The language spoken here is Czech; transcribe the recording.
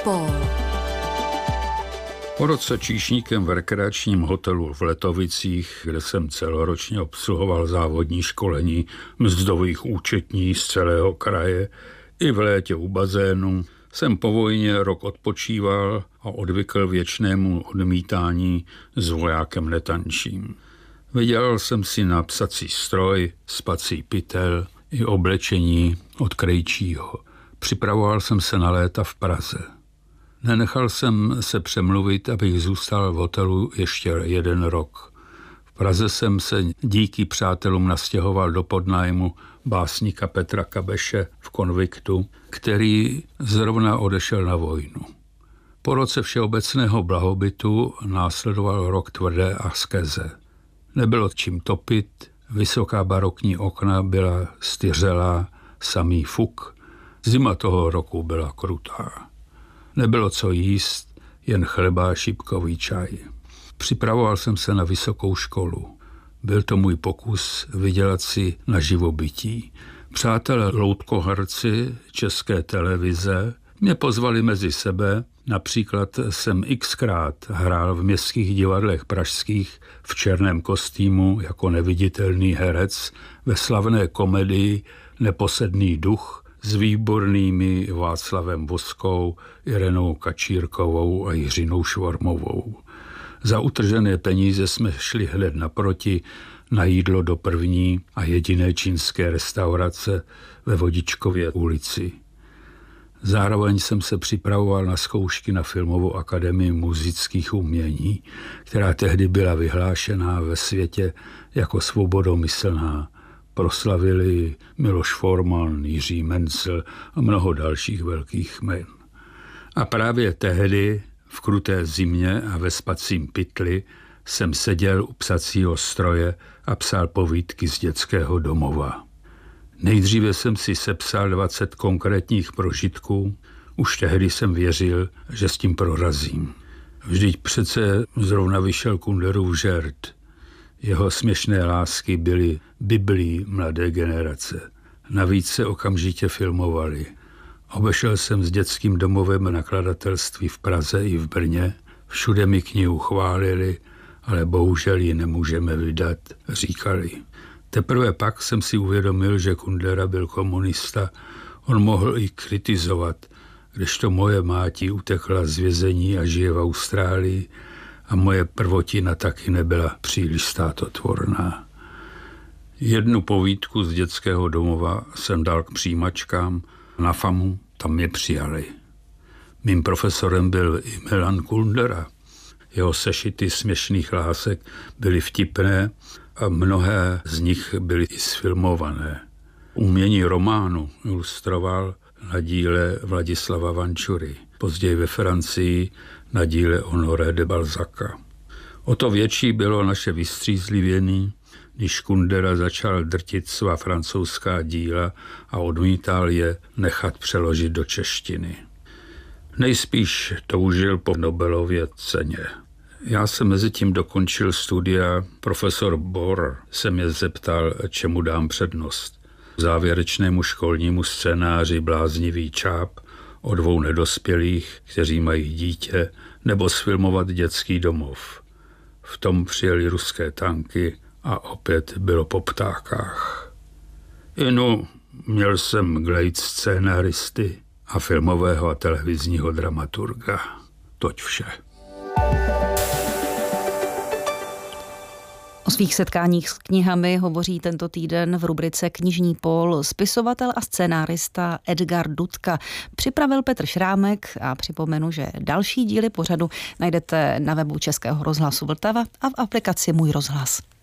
Paul. Po roce číšníkem v rekreačním hotelu v Letovicích, kde jsem celoročně obsluhoval závodní školení mzdových účetní z celého kraje, i v létě u bazénu, jsem po vojně rok odpočíval a odvykl věčnému odmítání s vojákem netančím. Vydělal jsem si na psací stroj, spací pytel i oblečení od Krejčího. Připravoval jsem se na léta v Praze. Nenechal jsem se přemluvit, abych zůstal v hotelu ještě 1 rok. V Praze jsem se díky přátelům nastěhoval do podnájmu básníka Petra Kabeše v konviktu, který zrovna odešel na vojnu. Po roce všeobecného blahobytu následoval rok tvrdé askeze. Nebylo čím topit, vysoká barokní okna byla styřelá, samý fuk. Zima toho roku byla krutá. Nebylo co jíst, jen chleba a šipkový čaj. Připravoval jsem se na vysokou školu. Byl to můj pokus vydělat si na živobytí. Přátelé loutkoherci České televize mě pozvali mezi sebe. Například jsem xkrát hrál v městských divadlech pražských v černém kostýmu jako neviditelný herec ve slavné komedii Neposedný duch s výbornými Václavem Voskou, Irenou Kačírkovou a Jiřinou Švormovou. Za utržené peníze jsme šli hned naproti na jídlo do první a jediné čínské restaurace ve Vodičkově ulici. Zároveň jsem se připravoval na zkoušky na Filmovou akademii muzických umění, která tehdy byla vyhlášená ve světě jako svobodomyslná. Proslavili Miloš Forman, Jiří Mencel a mnoho dalších velkých jmen. A právě tehdy, v kruté zimě a ve spacím pytli, jsem seděl u psacího stroje a psal povídky z dětského domova. Nejdříve jsem si sepsal 20 konkrétních prožitků, už tehdy jsem věřil, že s tím prorazím. Vždyť přece zrovna vyšel Kunderův Žert. Jeho směšné lásky byly biblí mladé generace. Navíc se okamžitě filmovali. Obešel jsem s dětským domovem nakladatelství v Praze i v Brně. Všude mi knihu chválili, ale bohužel ji nemůžeme vydat, říkali. Teprve pak jsem si uvědomil, že Kundera byl komunista. On mohl i kritizovat, kdežto moje máti utekla z vězení a žije v Austrálii a moje prvotina taky nebyla příliš státotvorná. 1 povídku z dětského domova jsem dal k přijímačkám na FAMu, tam mě přijali. Mým profesorem byl i Milan Kundera. Jeho sešity směšných lásek byly vtipné a mnohé z nich byly i sfilmované. Umění románu ilustroval na díle Vladislava Vančury, později ve Francii na díle Honoré de Balzaca. O to větší bylo naše vystřízlivění, když Kundera začal drtit svá francouzská díla a odmítal je nechat přeložit do češtiny. Nejspíš toužil po Nobelově ceně. Já jsem mezitím dokončil studia. Profesor Bohr se mě zeptal, čemu dám přednost. Závěrečnému školnímu scénáři Bláznivý čáp o 2 nedospělých, kteří mají dítě, nebo sfilmovat dětský domov. V tom přijeli ruské tanky a opět bylo po ptákách. Měl jsem glejt scénáristy a filmového a televizního dramaturga. Toť vše. O svých setkáních s knihami hovoří tento týden v rubrice Knižní pól spisovatel a scénárista Edgar Dudka. Připravil Petr Šrámek a připomenu, že další díly pořadu najdete na webu Českého rozhlasu Vltava a v aplikaci Můj rozhlas.